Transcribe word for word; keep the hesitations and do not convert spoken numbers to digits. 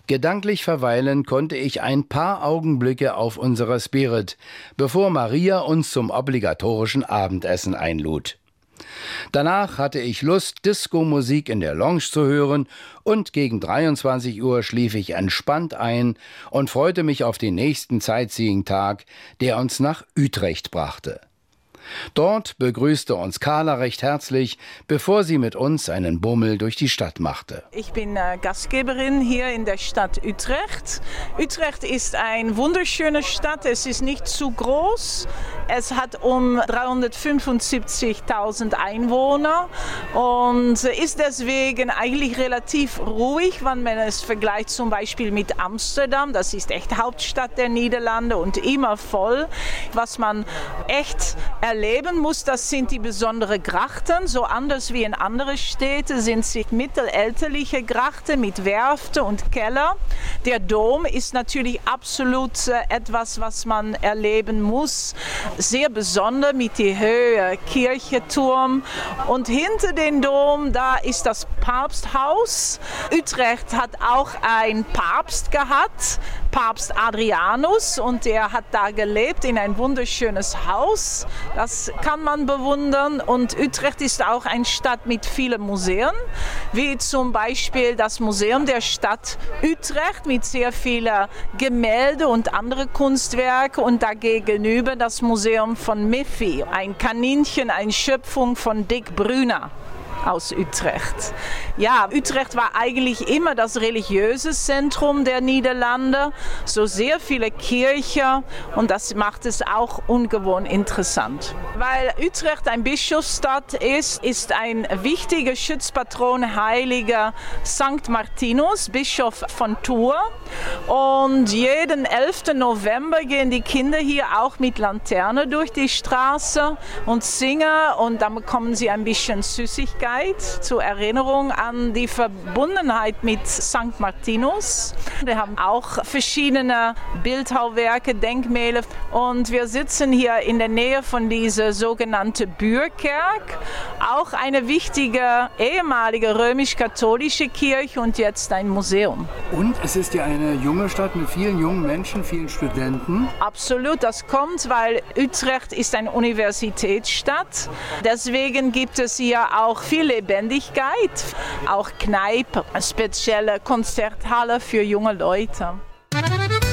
Gedanklich verweilen konnte ich ein paar Augenblicke auf unserer Spirit, bevor Maria uns zum obligatorischen Abendessen einlud. Danach hatte ich Lust, Disco-Musik in der Lounge zu hören, und gegen dreiundzwanzig Uhr schlief ich entspannt ein und freute mich auf den nächsten Sightseeing-Tag, der uns nach Utrecht brachte. Dort begrüßte uns Carla recht herzlich, bevor sie mit uns einen Bummel durch die Stadt machte. Ich bin äh, Gastgeberin hier in der Stadt Utrecht. Utrecht ist eine wunderschöne Stadt. Es ist nicht zu groß. Es hat um dreihundertfünfundsiebzigtausend Einwohner und ist deswegen eigentlich relativ ruhig, wenn man es vergleicht zum Beispiel mit Amsterdam. Das ist echt Hauptstadt der Niederlande und immer voll. Was man echt erleben muss, das sind die besonderen Grachten. So anders wie in anderen Städten sind sie mittelalterliche Grachten mit Werften und Keller. Der Dom ist natürlich absolut äh, etwas, was man erleben muss. Sehr besonders mit der Höhe, Kirchenturm. Und hinter dem Dom, da ist das Papsthaus. Utrecht hat auch einen Papst gehabt, Papst Adrianus, und der hat da gelebt in ein wunderschönes Haus. Das kann man bewundern, und Utrecht ist auch eine Stadt mit vielen Museen, wie zum Beispiel das Museum der Stadt Utrecht mit sehr vielen Gemälde und andere Kunstwerke, und dagegenüber das Museum von Miffy, ein Kaninchen, eine Schöpfung von Dick Brüner aus Utrecht. Ja, Utrecht war eigentlich immer das religiöse Zentrum der Niederlande, so sehr viele Kirchen, und das macht es auch ungewohnt interessant. Weil Utrecht ein Bischofsstadt ist, ist ein wichtiger Schutzpatron Heiliger Sankt Martinus, Bischof von Tours, und jeden elften November gehen die Kinder hier auch mit Laterne durch die Straße und singen, und dann bekommen sie ein bisschen Süßigkeit zur Erinnerung an die Verbundenheit mit Sankt Martinus. Wir haben auch verschiedene Bildhauerwerke, Denkmäler, und wir sitzen hier in der Nähe von dieser sogenannten Buurkerk, auch eine wichtige ehemalige römisch-katholische Kirche und jetzt ein Museum. Und es ist ja eine junge Stadt mit vielen jungen Menschen, vielen Studenten. Absolut, das kommt, weil Utrecht ist eine Universitätsstadt. Deswegen gibt es hier auch viel Lebendigkeit, auch Kneipen, spezielle Konzerthalle für junge Leute.